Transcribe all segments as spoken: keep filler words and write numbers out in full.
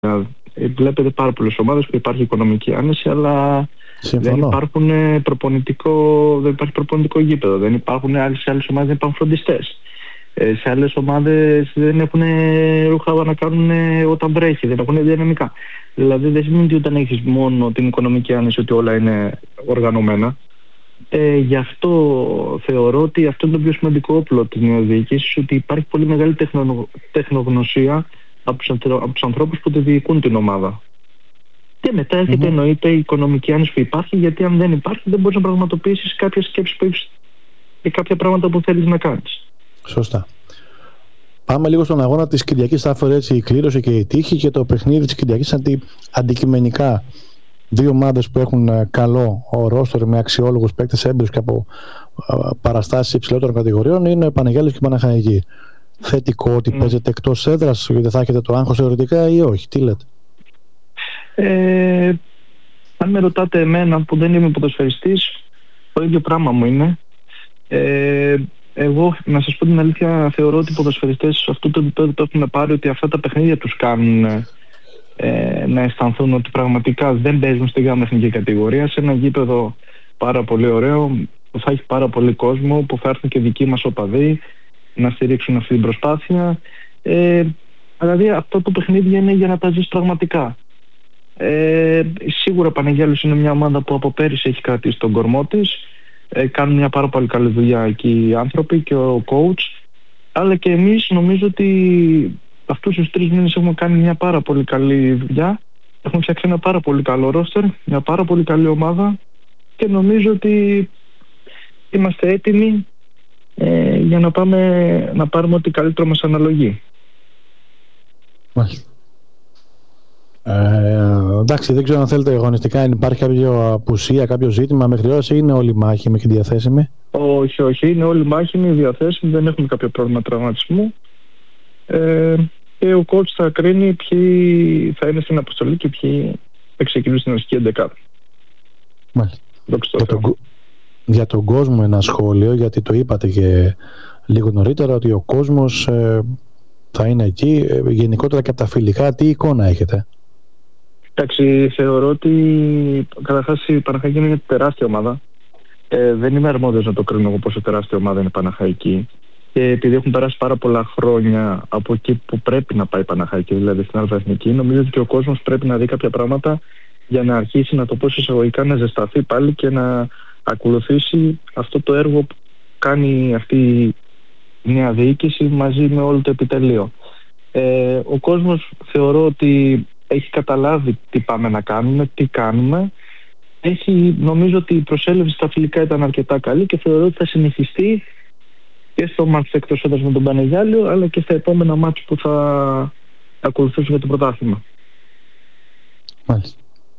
Ε, βλέπετε πάρα πολλές ομάδες που υπάρχει οικονομική άνεση, αλλά Συμφωνώ. δεν, υπάρχουν προπονητικό, δεν υπάρχει προπονητικό γήπεδο. Δεν υπάρχουν άλλες, σε άλλες ομάδες δεν υπάρχουν φροντιστές. Ε, σε άλλες ομάδες δεν έχουν ρούχα να κάνουν όταν βρέχει, δεν έχουν δυναμικά. Δηλαδή δεν σημαίνει ότι όταν έχεις μόνο την οικονομική άνεση ότι όλα είναι οργανωμένα. Ε, γι' αυτό θεωρώ ότι αυτό είναι το πιο σημαντικό όπλο της νέας διοίκησης, ότι υπάρχει πολύ μεγάλη τεχνο, τεχνογνωσία από τους, από τους ανθρώπους που τη διοικούν την ομάδα. Και μετά έρχεται mm-hmm. εννοείται η οικονομική άνεση που υπάρχει, γιατί αν δεν υπάρχει δεν μπορείς να πραγματοποιήσεις κάποιες σκέψεις που έχεις και κάποια πράγματα που θέλεις να κάνεις. Σωστά. Πάμε λίγο στον αγώνα της Κυριακής. Θα έφερε έτσι η κλήρωση και η τύχη και το παιχνίδι της Κυριακής αντι, αντικειμενικά. Δύο ομάδες που έχουν καλό ρόστερ με αξιόλογους παίκτες έμπειρους και από παραστάσεις υψηλότερων κατηγοριών είναι ο Πανεγιάλης και η Παναχαϊκή. Θετικό ότι mm. παίζετε εκτός έδρας, γιατί θα έχετε το άγχος θεωρητικά ή όχι, τι λέτε? Ε, αν με ρωτάτε εμένα που δεν είμαι ποδοσφαιριστής, το ίδιο πράγμα μου είναι. Ε, εγώ, να σας πω την αλήθεια, θεωρώ ότι οι ποδοσφαιριστές σε αυτό το επίπεδο το έχουν πάρει, ότι αυτά τα παιχνίδια τους κάνουν ε, να αισθανθούν ότι πραγματικά δεν παίζουν στην γάμα εθνική κατηγορία, σε ένα γήπεδο πάρα πολύ ωραίο, που θα έχει πάρα πολύ κόσμο, που θα έρθουν και δικοί μας οπαδοί να στηρίξουν αυτή την προσπάθεια. Ε, δηλαδή αυτό το παιχνίδι είναι για να τα ζεις πραγματικά. Ε, σίγουρα ο Πανεγιάλος είναι μια ομάδα που από πέρυσι έχει κρατήσει τον κορμό της. Ε, κάνουν μια πάρα πολύ καλή δουλειά εκεί οι άνθρωποι και ο coach, αλλά και εμείς νομίζω ότι αυτούς τους τρεις μήνες έχουμε κάνει μια πάρα πολύ καλή δουλειά. Έχουμε φτιάξει ένα πάρα πολύ καλό ρόστερ, μια πάρα πολύ καλή ομάδα και νομίζω ότι είμαστε έτοιμοι ε, για να πάμε να πάρουμε ό,τι καλύτερο μας αναλογεί. Μάλιστα. Ε, εντάξει, δεν ξέρω αν θέλετε αγωνιστικά, αν υπάρχει κάποια απουσία, κάποιο ζήτημα μέχρι τώρα, ή είναι όλοι μάχημοι και διαθέσιμοι? Όχι, όχι, είναι όλοι μάχημοι, διαθέσιμοι, δεν έχουμε κάποιο πρόβλημα τραυματισμού. Ε, και ο coach θα κρίνει ποιοι θα είναι στην αποστολή και ποιοι θα ξεκινούν στην αρχική εντεκάδα. Μάλιστα. Για τον, για τον κόσμο ένα σχόλιο, γιατί το είπατε και λίγο νωρίτερα, ότι ο κόσμος ε, θα είναι εκεί. Ε, γενικότερα και από τα φιλικά, τι εικόνα έχετε? Εντάξει, θεωρώ ότι καταρχάς η Παναχαϊκή είναι μια τεράστια ομάδα. Ε, δεν είμαι αρμόδιος να το κρίνω εγώ πόσο τεράστια ομάδα είναι η Παναχαϊκή. Και επειδή έχουν περάσει πάρα πολλά χρόνια από εκεί που πρέπει να πάει η Παναχαϊκή, δηλαδή στην Αλφα Εθνική, νομίζω ότι και ο κόσμος πρέπει να δει κάποια πράγματα για να αρχίσει, να το πω εισαγωγικά, να ζεσταθεί πάλι και να ακολουθήσει αυτό το έργο που κάνει αυτή η νέα διοίκηση μαζί με όλο το επιτελείο. Ε, ο κόσμος θεωρώ ότι έχει καταλάβει τι πάμε να κάνουμε, τι κάνουμε. Έχει, νομίζω ότι η προσέλευση στα φιλικά ήταν αρκετά καλή και θεωρώ ότι θα συνεχιστεί και στο μάτς εκτός έδρας με τον Πανεγιάλιο, αλλά και στα επόμενα μάτς που θα ακολουθήσουν για το πρωτάθλημα. Μάλιστα.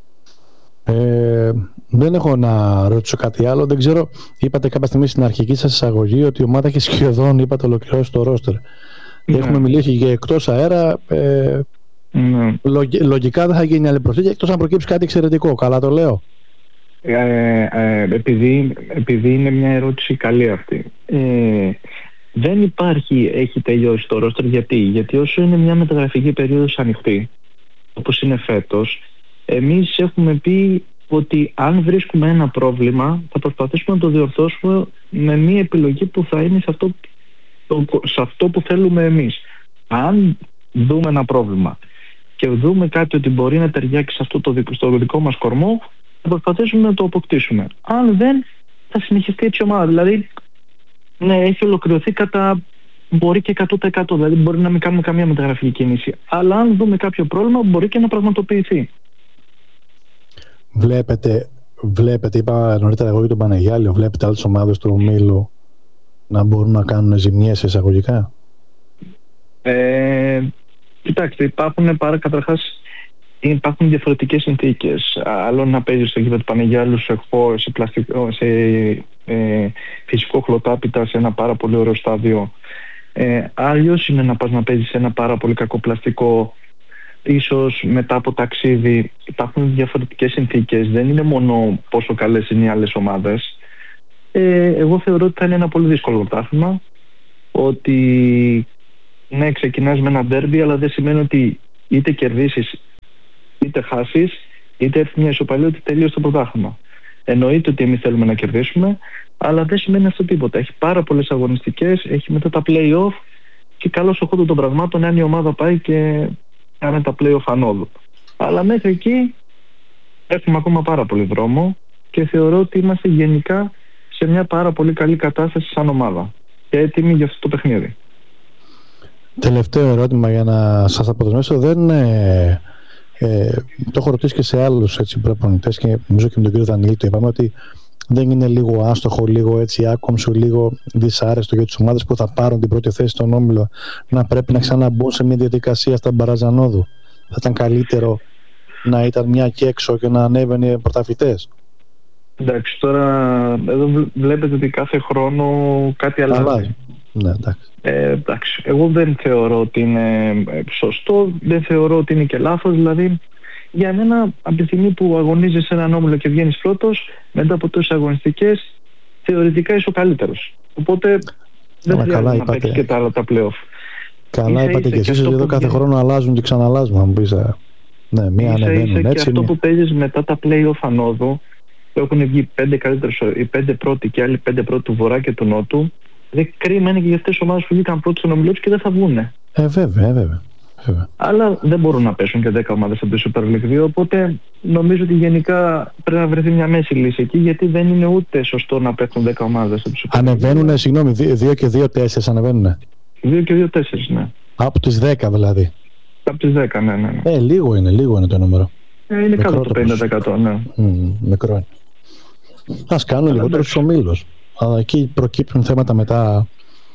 Ε, δεν έχω να ρωτήσω κάτι άλλο. Δεν ξέρω, είπατε κάποια στιγμή στην αρχική σας εισαγωγή ότι η ομάδα έχει σχεδόν, είπατε, ολοκληρώσει το ρόστερ. Ναι. Έχουμε μιλήσει και εκτός αέρα. Ε, ναι. Λογικά δεν θα γίνει άλλη προσθήκη εκτός αν προκύψει κάτι εξαιρετικό. Καλά το λέω? Ε, ε, επειδή, επειδή είναι μια ερώτηση καλή αυτή. Ε, δεν υπάρχει, έχει τελειώσει το ρόστερ. Γιατί? Γιατί όσο είναι μια μεταγραφική περίοδος ανοιχτή, όπως είναι φέτος, εμείς έχουμε πει ότι αν βρίσκουμε ένα πρόβλημα θα προσπαθήσουμε να το διορθώσουμε με μια επιλογή που θα είναι σε αυτό, το, σε αυτό που θέλουμε εμείς. Αν δούμε ένα πρόβλημα και δούμε κάτι ότι μπορεί να ταιριάξει σε αυτό το δικό, στο δικό μας κορμό, θα προσπαθήσουμε να το αποκτήσουμε. Αν δεν, θα συνεχιστεί έτσι η ομάδα. Δηλαδή, ναι, έχει ολοκληρωθεί κατά, μπορεί και εκατό τοις εκατό, δηλαδή μπορεί να μην κάνουμε καμία μεταγραφική κίνηση. Αλλά αν δούμε κάποιο πρόβλημα, μπορεί και να πραγματοποιηθεί. Βλέπετε, βλέπετε, είπα νωρίτερα εγώ για τον Πανεγιάλιο, βλέπετε άλλες ομάδες του ομίλου να μπορούν να κάνουν ζημιές εισαγωγικά? Ε, κοιτάξτε, υπάρχουν πάρα καταρχάς υπάρχουν διαφορετικές συνθήκες. Άλλο να παίζει στο γήπεδο του Πανεγιάλου σε, σε, πλαστικό, σε ε, φυσικό χλωτάπητα σε ένα πάρα πολύ ωραίο στάδιο. Ε, άλλος είναι να πας να παίζεις σε ένα πάρα πολύ κακό πλαστικό, ίσως μετά από ταξίδι. Υπάρχουν διαφορετικές συνθήκες. Δεν είναι μόνο πόσο καλές είναι οι άλλες ομάδες. Ε, εγώ θεωρώ ότι θα είναι ένα πολύ δύσκολο πρωτάθλημα. Ότι ναι, ξεκινάς με ένα ντέρμπι, αλλά δεν σημαίνει ότι είτε κερδίσεις είτε χάσεις, είτε έρθει μια ισοπαλία, ότι τελείωσε το πρωτάθλημα. Εννοείται ότι εμείς θέλουμε να κερδίσουμε, αλλά δεν σημαίνει αυτό τίποτα. Έχει πάρα πολλές αγωνιστικές, έχει μετά τα play-off και καλώς ο χώρο των πραγμάτων αν η ομάδα πάει και κάνει τα play-off ανόδου. Αλλά μέχρι εκεί έχουμε ακόμα πάρα πολύ δρόμο και θεωρώ ότι είμαστε γενικά σε μια πάρα πολύ καλή κατάσταση σαν ομάδα και έτοιμοι για αυτό το παιχνίδι. Τελευταίο ερώτημα για να σας αποδεσμεύσω. Δεν, ε, ε, το έχω ρωτήσει και σε άλλους προπονητές και νομίζω και με τον κύριο Δανίλη το είπαμε, ότι δεν είναι λίγο άστοχο, λίγο έτσι άκομψο, λίγο δυσάρεστο για τις ομάδες που θα πάρουν την πρώτη θέση στον όμιλο να πρέπει να ξαναμπούν σε μια διαδικασία στα μπαραζανόδου? Θα ήταν καλύτερο να ήταν μια και έξω και να ανέβαινε πρωταθλητές? Εντάξει, τώρα εδώ βλέπετε ότι κάθε χρόνο κάτι αλλάζει. Ναι, εντάξει. Ε, εντάξει. Εγώ δεν θεωρώ ότι είναι σωστό, δεν θεωρώ ότι είναι και λάθος. Δηλαδή, για μένα, από τη στιγμή που αγωνίζεσαι σε έναν όμιλο και βγαίνεις πρώτος, μετά από τόσες αγωνιστικές, θεωρητικά είσαι ο καλύτερος. Οπότε δεν χρειάζεται να παίξεις και τα άλλα τα play-off. Καλά είπατε και εσείς, ότι εδώ κάθε χρόνο αλλάζουν και ξαναλλάζουν, να μου πεις. Ναι, μία ανεβαίνουν έτσι. Και αυτό που παίζεις μετά τα play-off ανόδου, που έχουν βγει πέντε καλύτερους, οι πέντε πρώτοι και άλλοι πέντε πρώτοι του Βορρά και του Νότου, δεν κρίμα είναι και για αυτές τις ομάδες που βγήκαν πρώτοι στον ομιλό τους και δεν θα βγουνε. Ε, βέβαια, ε, βέβαια. βέβαια. Αλλά δεν μπορούν να πέσουν και δέκα ομάδες από τη Super League δύο, οπότε νομίζω ότι γενικά πρέπει να βρεθεί μια μέση λύση εκεί, γιατί δεν είναι ούτε σωστό να πέφτουν δέκα ομάδες από τη Super League. Ανεβαίνουν, συγγνώμη, δύο και δύο τέσσερις ανεβαίνουν. δύο και δύο τέσσερις, ναι. Από τις δέκα δηλαδή. Από τις δέκα, ναι, ναι. ναι. Ε, λίγο είναι, λίγο είναι το νούμερο. Ε, είναι κάτω το πενήντα τοις εκατό, ναι. Mm, μικρό είναι. Ας κάνουν λιγότερο στους ομίλους. Αλλά εκεί προκύπτουν θέματα μετά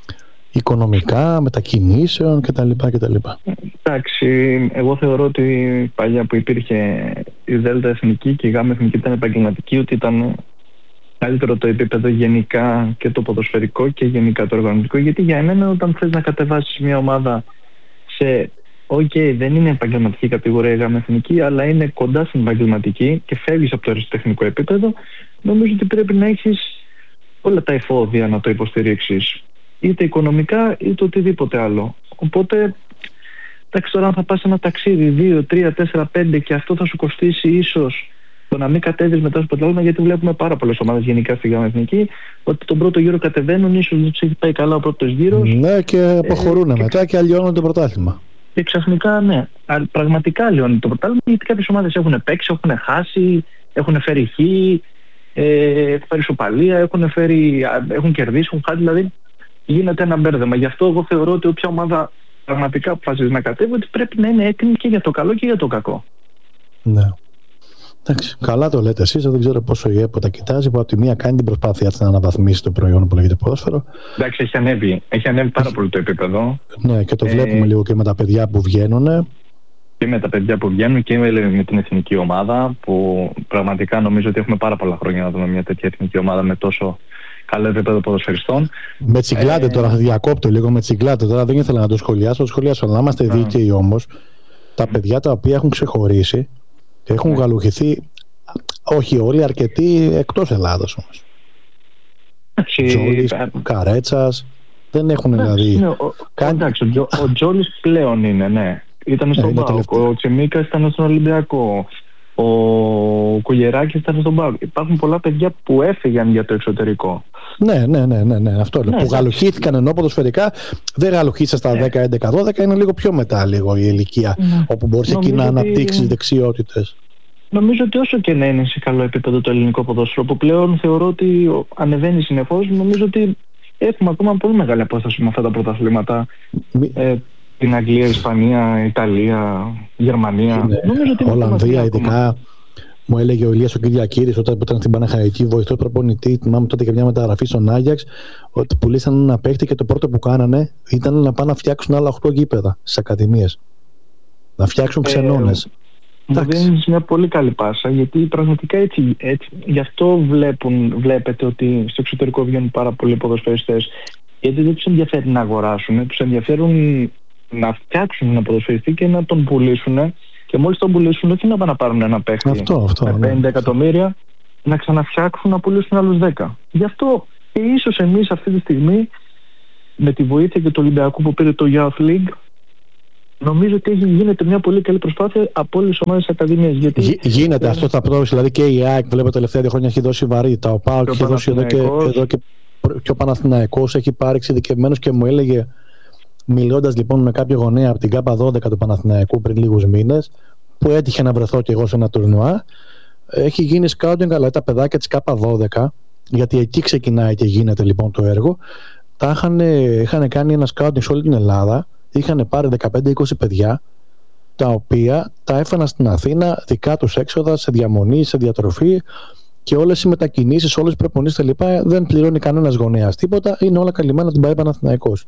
οικονομικά, μετακινήσεων κτλ. κτλ. Εντάξει, εγώ θεωρώ ότι παλιά που υπήρχε η Δέλτα Εθνική και η Γάμα Εθνική ήταν επαγγελματική, ότι ήταν καλύτερο το επίπεδο γενικά και το ποδοσφαιρικό και γενικά το οργανωτικό, γιατί για εμένα όταν θες να κατεβάσεις μια ομάδα σε οκ, okay, δεν είναι επαγγελματική κατηγορία η Γάμα Εθνική, αλλά είναι κοντά στην επαγγελματική και φεύγεις από το αριστοτεχνικό επίπεδο, νομίζω ότι πρέπει να έχεις όλα τα εφόδια να το υποστηρίξεις, είτε οικονομικά είτε οτιδήποτε άλλο. Οπότε, εντάξει, τώρα αν θα πας ένα ταξίδι δύο, τρία, τέσσερα, πέντε και αυτό θα σου κοστίσει ίσως το να μην κατέβεις μετά στο πρωτάθλημα, γιατί βλέπουμε πάρα πολλές ομάδες γενικά στη Γάμα Εθνική ότι τον πρώτο γύρο κατεβαίνουν, ίσως δεν τους έχει πάει καλά ο πρώτος γύρος. Ναι, και αποχωρούν ε, μετά και, και αλλοιώνουν το πρωτάθλημα. Και ξαφνικά, ναι, πραγματικά λιώνει το πρωτάθλημα, γιατί κάποιες ομάδες έχουν παίξει, έχουν χάσει, έχουν φέρει χ, ε, έχουν φέρει ισοπαλία, έχουν, φέρει, έχουν κερδίσει, έχουν χάσει, δηλαδή γίνεται ένα μπέρδεμα. Γι' αυτό εγώ θεωρώ ότι όποια ομάδα πραγματικά αποφασίζει να κατέβει, ότι πρέπει να είναι έτοιμη και για το καλό και για το κακό. Ναι. Εντάξει, καλά το λέτε εσείς, δεν ξέρω πόσο η ΕΠΟ τα κοιτάζει, που από τη μία κάνει την προσπάθεια να αναβαθμίσει το προϊόν που λέγεται ποδόσφαιρο. Εντάξει, έχει ανέβει, έχει ανέβει πάρα πολύ το επίπεδο. Ναι, και το ε... βλέπουμε λίγο και με τα παιδιά που βγαίνουν. Και με τα παιδιά που βγαίνουν και με την εθνική ομάδα, που πραγματικά νομίζω ότι έχουμε πάρα πολλά χρόνια να δούμε μια τέτοια εθνική ομάδα με τόσο καλό επίπεδο ποδοσφαιριστών. Με τσιγκλάτε ε... τώρα, θα διακόπτω λίγο με τσιγκλάτε τώρα, δεν ήθελα να το σχολιάσω, το σχολιάσω, αλλά να είμαστε yeah. δίκαιοι όμως, τα παιδιά τα οποία έχουν ξεχωρίσει και έχουν yeah. γαλουχηθεί, όχι όλοι, αρκετοί εκτός Ελλάδας όμως. Τζόλης, Καρέτσας, δεν έχουν δηλαδή... Ναι, ο, Κάν... εντάξει, ο, Τζο, ο Τζόλης πλέον είναι, ναι. Ήταν στον ναι, ΠΑΟΚ, ο Τσιμίκας ήταν στον Ολυμπιακό, ο Κουλιεράκης ήταν στον ΠΑΟΚ. Υπάρχουν πολλά παιδιά που έφυγαν για το εξωτερικό. Ναι, ναι, ναι, ναι, ναι. αυτό ναι, που γαλουχήθηκαν, ενώ ποδοσφαιρικά δεν γαλουχίσαν στα ναι. δέκα, έντεκα, δώδεκα, είναι λίγο πιο μετά λίγο η ηλικία, ναι. όπου μπορείς εκεί να ότι... αναπτύξεις δεξιότητες. Νομίζω ότι όσο και να είναι σε καλό επίπεδο το ελληνικό ποδόσφαιρο, που πλέον θεωρώ ότι ανεβαίνει συνεχώς, νομίζω ότι έχουμε ακόμα πολύ μεγάλη απόσταση με αυτά τα πρωταθλήματα. Μη... Ε, την Αγγλία, Ισπανία, Ιταλία, Γερμανία. Είναι, νομίζω ότι Ολλανδία, ειδικά. Μου έλεγε ο Ηλίας ο Κυριακήρης όταν ήταν στην Παναχαϊκή βοηθός προπονητή, θυμάμαι τότε και μια μεταγραφή στον Άγιαξ, ότι πουλήσαν ένα παίχτη και το πρώτο που κάνανε ήταν να πάνε να φτιάξουν άλλα οκτώ γήπεδα στις ακαδημίες. Να φτιάξουν ξενώνες. Ε, μου δίνεις μια πολύ καλή πάσα, γιατί πραγματικά έτσι, έτσι γι' αυτό βλέπουν, βλέπετε ότι στο εξωτερικό βγαίνουν πάρα πολλοί ποδοσφαιριστές, γιατί δεν τους ενδιαφέρει να αγοράσουν, τους ενδιαφέρουν να φτιάξουν ένα ποδοσφαιριστή και να τον πουλήσουν, και μόλις τον πουλήσουν όχι να πάνε να πάρουν ένα παίχτη αυτό, αυτό, με πενήντα ναι. εκατομμύρια, να ξαναφτιάξουν, να πουλήσουν άλλους δέκα. Γι' αυτό και ίσως εμείς αυτή τη στιγμή με τη βοήθεια και του Ολυμπιακού που πήρε το Youth League νομίζω ότι γίνεται μια πολύ καλή προσπάθεια από όλες τις ομάδες της Ακαδημίας. Γιατί... Γι, γίνεται, ε, αυτό θα πω. Δηλαδή και η ΑΕΚ, βλέπω τελευταία δύο χρόνια έχει δώσει βαρύτητα. Ο ΠΑΟΚ έχει δώσει εδώ και, εδώ και, και ο Παναθηναϊκός έχει πάρει εξειδικευμένος και μου έλεγε, μιλώντας λοιπόν με κάποιο γονέα από την ΚΑΠΑ δώδεκα του Παναθηναϊκού πριν λίγους μήνες, που έτυχε να βρεθώ και εγώ σε ένα τουρνουά, έχει γίνει σκάουτινγκ, αλλά τα παιδάκια της ΚΑΠΑ δώδεκα, γιατί εκεί ξεκινάει και γίνεται λοιπόν το έργο, τα είχαν, είχαν κάνει ένα σκάουτινγκ σε όλη την Ελλάδα, είχαν πάρει δεκαπέντε είκοσι παιδιά, τα οποία τα έφεραν στην Αθήνα, δικά τους έξοδα, σε διαμονή, σε διατροφή, και όλες οι μετακινήσεις, όλες οι προπονήσεις λοιπά, δεν πληρώνει κανένας γονέας τίποτα, είναι όλα καλυμμένα την ΠΑΕ Παναθηναϊκός.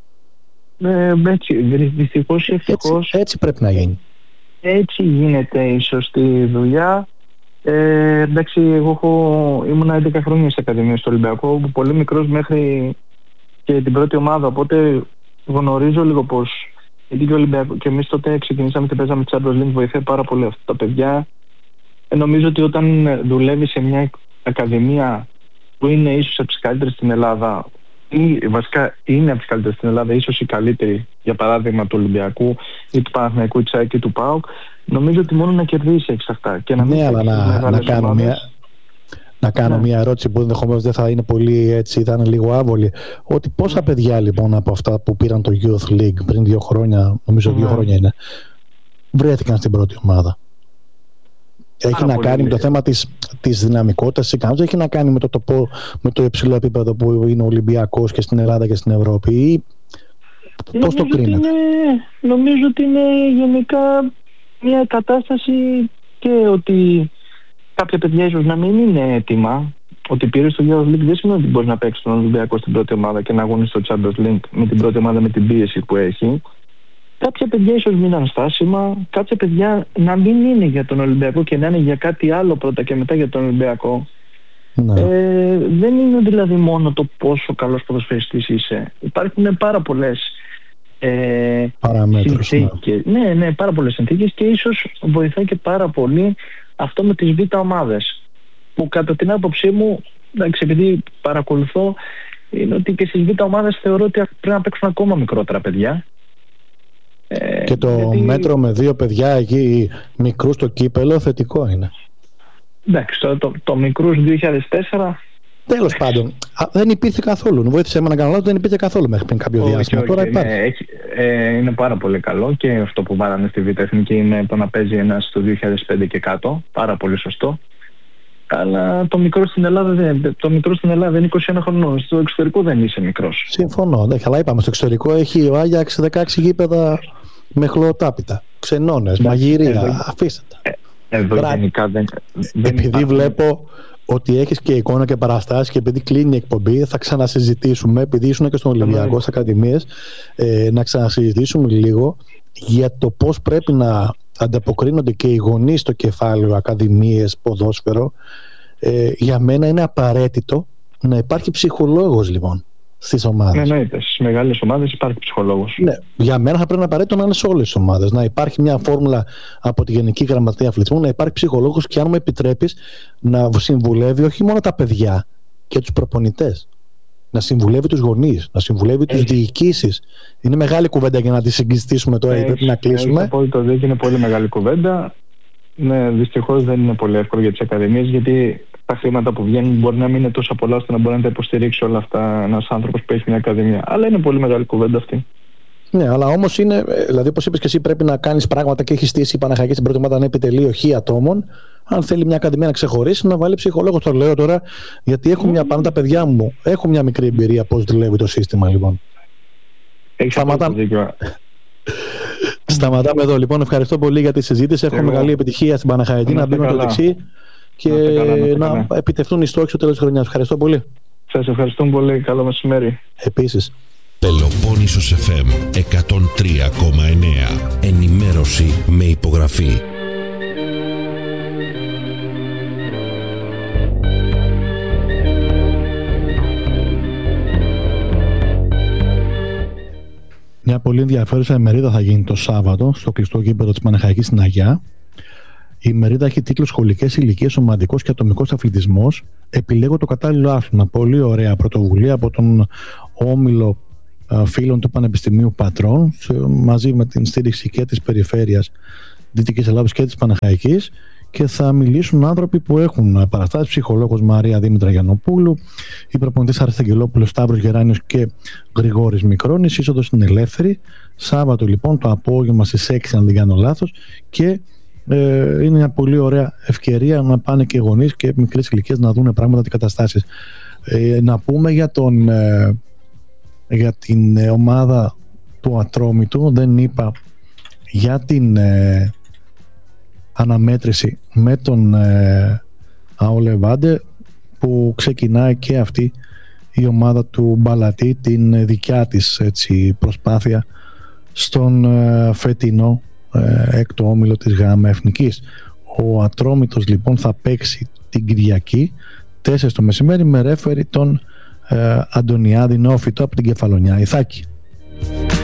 Ε, έτσι, δυστυχώς ή ευτυχώς. Έτσι, έτσι πρέπει να γίνει. Έτσι γίνεται η σωστή δουλειά. Ε, εντάξει, εγώ έχω, ήμουν έντεκα χρόνια στην Ακαδημία στο Ολυμπιακό, πολύ μικρός μέχρι και την πρώτη ομάδα, οπότε γνωρίζω λίγο πώς. Γιατί και, Ολυμπιακό, και εμείς τότε ξεκινήσαμε και παίζαμε Champions League, βοηθάει πάρα πολύ αυτά τα παιδιά. Ε, νομίζω ότι όταν δουλεύει σε μια Ακαδημία που είναι ίσως από τις καλύτερες στην Ελλάδα, ή βασικά είναι από τις καλύτερες στην Ελλάδα, ίσως η καλύτερη, για παράδειγμα του Ολυμπιακού ή του Παναθηναϊκού, της ΑΕΚ ή του ΠΑΟΚ, νομίζω ότι μόνο να κερδίσει έχεις αυτά. Και να μην ναι, αλλά να, να κάνω μια, να κάνω ναι. μια ερώτηση που ενδεχομένως δεν θα είναι πολύ έτσι, θα είναι λίγο άβολη. Ότι πόσα ναι. παιδιά λοιπόν από αυτά που πήραν το Youth League πριν δύο χρόνια, νομίζω ναι. δύο χρόνια είναι, βρέθηκαν στην πρώτη ομάδα? Έχει Άρα να κάνει με το θέμα της, της δυναμικότητας, της ικανότητας, έχει να κάνει με το, το, με το υψηλό επίπεδο που είναι ο Ολυμπιακός και στην Ελλάδα και στην Ευρώπη, ή πώς το κρίνετε? Είναι, νομίζω ότι είναι γενικά μια κατάσταση, και ότι κάποια παιδιά ίσως να μην είναι έτοιμα. Ότι πήρε στο Youth League δεν σημαίνει ότι μπορεί να παίξει τον Ολυμπιακό στην πρώτη ομάδα και να αγωνίσει στο Champions League με την πρώτη ομάδα, με την πίεση που έχει. Κάποια παιδιά ίσως μείναν στάσιμα, κάποια παιδιά να μην είναι για τον Ολυμπιακό και να είναι για κάτι άλλο πρώτα και μετά για τον Ολυμπιακό. Ναι. Ε, δεν είναι δηλαδή μόνο το πόσο καλός ποδοσφαιριστής είσαι. Υπάρχουν πάρα πολλές ε, συνθήκες. Ναι. ναι, ναι, πάρα πολλές συνθήκες, και ίσως βοηθάει και πάρα πολύ αυτό με τις β' ομάδες. Που κατά την άποψή μου, εντάξει, επειδή παρακολουθώ, είναι ότι και στις β' ομάδες θεωρώ ότι πρέπει να παίξουν ακόμα μικρότερα παιδιά. Και το γιατί... μέτρο με δύο παιδιά εκεί μικρού στο κύπελο θετικό είναι. Εντάξει, το, το, το μικρούς δύο χιλιάδες τέσσερα. Τέλος πάντων, α, δεν υπήρχε καθόλου. Βοήθησε με να κάνω λάθος, δεν υπήρχε καθόλου μέχρι πριν κάποιο διάστημα. Όχι, όχι, Τώρα είναι, έχει, ε, είναι πάρα πολύ καλό, και αυτό που βάλανε στη Β' Εθνική είναι το να παίζει ένας το δύο χιλιάδες πέντε και κάτω. Πάρα πολύ σωστό. Αλλά το μικρό στην Ελλάδα δεν, το μικρό στην Ελλάδα είναι είκοσι ένα χρονών. Στο εξωτερικό δεν είσαι μικρός. Συμφωνώ. Ναι, αλλά είπαμε, στο εξωτερικό έχει ο Άγιαξ δεκαέξι γήπεδα με χλωοτάπητα. Ξενώνες, ναι, μαγειρία. Εδώ, αφήστε τα. Ε, εδώ Μπρά... γενικά δεν, δεν Επειδή υπάρχει. Βλέπω ότι έχεις και εικόνα και παραστάσεις, και επειδή κλείνει η εκπομπή, θα ξανασυζητήσουμε. Επειδή ήσουν και στον Ολυμπιακό, στις Ακαδημίες, ε, να ξανασυζητήσουμε λίγο για το πώς πρέπει να ανταποκρίνονται και οι γονείς στο κεφάλαιο Ακαδημίες, ποδόσφαιρο. Ε, για μένα είναι απαραίτητο να υπάρχει ψυχολόγος λοιπόν στις ομάδες. Ναι, ναι, στις μεγάλες ομάδες υπάρχει ψυχολόγος. Ναι, για μένα θα πρέπει να απαραίτητο να είναι σε όλες τις ομάδες. Να υπάρχει μια φόρμουλα από τη Γενική Γραμματεία Αθλητισμού, να υπάρχει ψυχολόγος, και αν μου επιτρέπεις να συμβουλεύει όχι μόνο τα παιδιά και τους προπονητές, να συμβουλεύει τους γονείς, να συμβουλεύει τους διοικήσεις. Είναι μεγάλη κουβέντα για να τη συγκιστήσουμε τώρα, Έχει, πρέπει να κλείσουμε. Απόλυτο δίκιο, είναι πολύ μεγάλη κουβέντα. Ναι, δυστυχώς δεν είναι πολύ εύκολο για τις ακαδημίες, γιατί τα χρήματα που βγαίνουν μπορεί να μην είναι τόσο πολλά ώστε να μπορεί να τα υποστηρίξει όλα αυτά ένας άνθρωπος που έχει μια ακαδημία. Αλλά είναι πολύ μεγάλη κουβέντα αυτή. Ναι, αλλά όμως είναι, δηλαδή όπως είπες και εσύ, πρέπει να κάνεις πράγματα, και έχει στήσει η Παναχαϊκή στην πρώτη ομάδα να είναι επιτελείο χ ατόμων. Αν θέλει μια ακαδημία να ξεχωρίσει, να βάλει ψυχολόγο. Το λέω τώρα, γιατί έχω μια, πάνω τα παιδιά μου, έχω μια μικρή εμπειρία πώς δουλεύει το σύστημα, λοιπόν. Σταματά... Σταματάμε εδώ, λοιπόν. Ευχαριστώ πολύ για τη συζήτηση. Έχω μεγάλη επιτυχία στην Παναχαϊκή, να μπει με το δεξί και να, καλά, να, να επιτευχθούν οι στόχοι στο τέλος της χρονιάς. Ευχαριστώ πολύ. Σας ευχαριστώ πολύ. Καλό μεσημέρι. Επίσης. Πελοπόννησος εφ εμ εκατόν τρία κόμμα εννέα. Ενημέρωση με υπογραφή. Μια πολύ ενδιαφέρουσα ημερίδα θα γίνει το Σάββατο στο κλειστό γήπεδο της Παναχαϊκής στην Αγιά. Η ημερίδα έχει τίτλο «Σχολικές ηλικίες, ομαδικός και ατομικός αθλητισμός. Επιλέγω το κατάλληλο άθλημα». Πολύ ωραία πρωτοβουλία από τον όμιλο φίλων του Πανεπιστημίου Πατρών, μαζί με την στήριξη και της Περιφέρειας Δυτικής Ελλάδος και της Παναχαϊκής, και θα μιλήσουν άνθρωποι που έχουν παραστάσεις, ψυχολόγος Μαρία Δήμητρα Γιαννοπούλου, η προπονητής Αρισταγγελόπουλος Σταύρος Γεράνιος και Γρηγόρης Μικρόνης. Είσοδος είναι ελεύθερη. Σάββατο λοιπόν το απόγευμα στις έξι, αν δεν κάνω λάθος, και ε, είναι μια πολύ ωραία ευκαιρία να πάνε και γονείς και μικρές ηλικίες να δουν πράγματα και καταστάσεις. Ε, να πούμε για, τον, ε, για την ε, ομάδα του Ατρόμητου, δεν είπα για την ε, αναμέτρηση με τον ε, Αολεβάντε, που ξεκινάει και αυτή η ομάδα του Μπαλατή την δικιά της, έτσι, προσπάθεια στον ε, φετινό ε, έκτο όμιλο της ΓΑΜΑ Εθνικής. Ο Ατρόμητος λοιπόν θα παίξει την Κυριακή τέσσερις το μεσημέρι με ρέφερη τον ε, Αντωνιάδη Νεόφυτο από την Κεφαλονιά Ιθάκη.